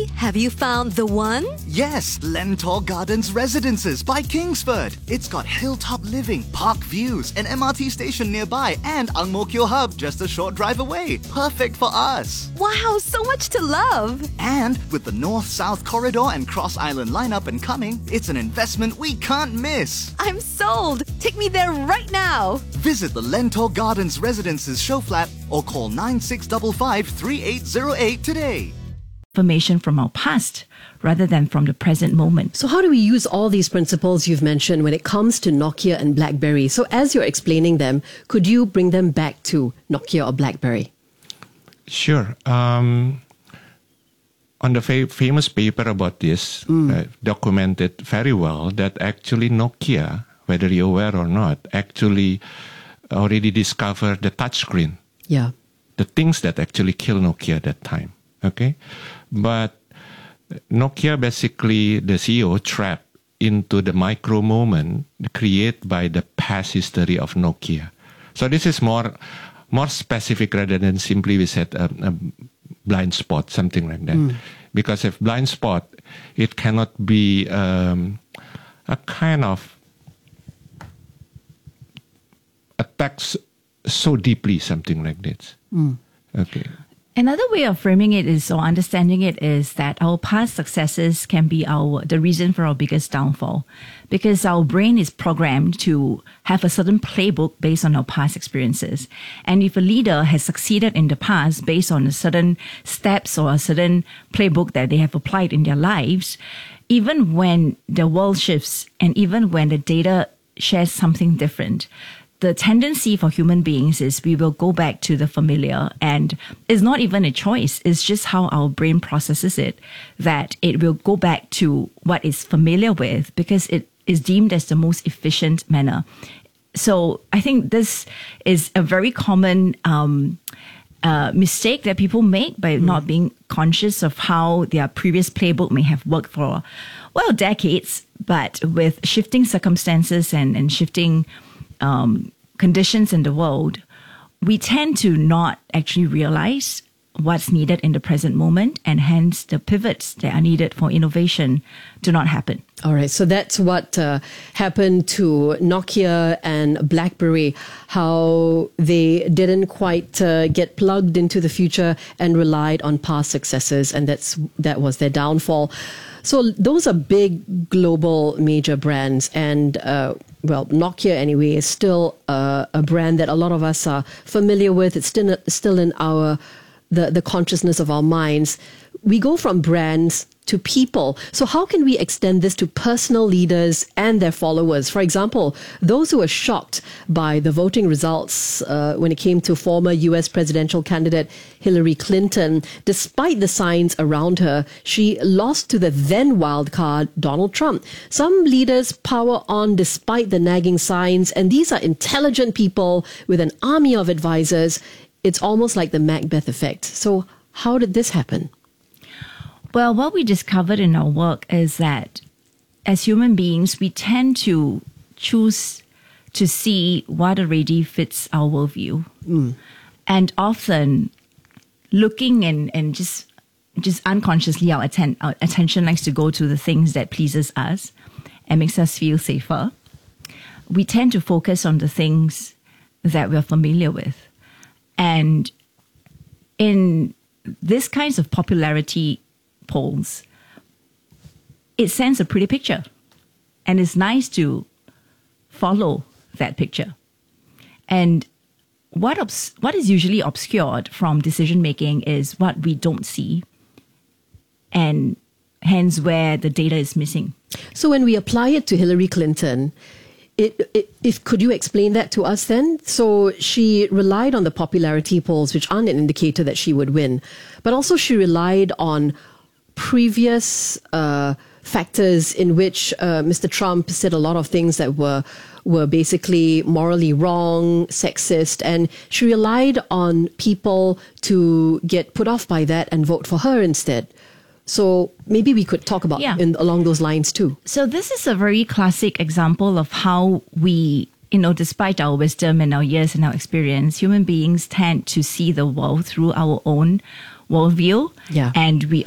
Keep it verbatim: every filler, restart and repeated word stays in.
have you found the one? Yes, Lentor Gardens Residences by Kingsford. It's got hilltop living, park views, an M R T station nearby, and Ang Mo Kio Hub just a short drive away. Perfect for us. Wow, so much to love. And with the North-South Corridor and Cross Island line up and coming, it's an investment we can't miss. I'm sold. Take me there right now. Visit the Lentor Gardens Residences show flat or call nine six five five, three eight zero eight today. Information from our past rather than from the present moment. So how do we use all these principles you've mentioned when it comes to Nokia and BlackBerry? So as you're explaining them, could you bring them back to Nokia or BlackBerry? Sure. Um, on the fa- famous paper about this, mm. uh, documented very well that actually Nokia, whether you're aware or not, actually already discovered the touchscreen. Yeah. The things that actually kill Nokia at that time. Okay? But Nokia basically, the C E O, trapped into the micro moment created by the past history of Nokia. So this is more more specific rather than simply we said a, a blind spot, something like that. Mm. Because if blind spot, it cannot be um, a kind of attacks so deeply, something like this. Mm. Okay. Another way of framing it is, or understanding it, is that our past successes can be our the reason for our biggest downfall, because our brain is programmed to have a certain playbook based on our past experiences. And if a leader has succeeded in the past based on a certain steps or a certain playbook that they have applied in their lives, even when the world shifts and even when the data shares something different, the tendency for human beings is we will go back to the familiar, and it's not even a choice. It's just how our brain processes it, that it will go back to what it's familiar with because it is deemed as the most efficient manner. So I think this is a very common um, uh, mistake that people make by mm. not being conscious of how their previous playbook may have worked for, well, decades, but with shifting circumstances and, and shifting Um, conditions in the world, we tend to not actually realize what's needed in the present moment, and hence the pivots that are needed for innovation do not happen. All right, so that's what uh, happened to Nokia and BlackBerry, how they didn't quite uh, get plugged into the future and relied on past successes, and that's that was their downfall. So those are big global major brands, and uh, well, Nokia anyway is still uh, a brand that a lot of us are familiar with. It's still still in our the the consciousness of our minds. We go from brands to people. So how can we extend this to personal leaders and their followers? For example, those who were shocked by the voting results uh, when it came to former U S presidential candidate Hillary Clinton, despite the signs around her, she lost to the then wildcard Donald Trump. Some leaders power on despite the nagging signs, and these are intelligent people with an army of advisors. It's almost like the Macbeth effect. So how did this happen? Well, what we discovered in our work is that as human beings, we tend to choose to see what already fits our worldview. Mm. And often looking and, and just just unconsciously our, atten- our attention likes to go to the things that pleases us and makes us feel safer. We tend to focus on the things that we're familiar with. And in this kinds of popularity polls, it sends a pretty picture. And it's nice to follow that picture. And what obs- what is usually obscured from decision-making is what we don't see, and hence where the data is missing. So when we apply it to Hillary Clinton, It, it, if could you explain that to us then? So she relied on the popularity polls, which aren't an indicator that she would win, but also she relied on previous uh, factors in which uh, Mister Trump said a lot of things that were were basically morally wrong, sexist, and she relied on people to get put off by that and vote for her instead. So maybe we could talk about yeah. in, along those lines too. So this is a very classic example of how we, you know, despite our wisdom and our years and our experience, human beings tend to see the world through our own worldview. Yeah. And we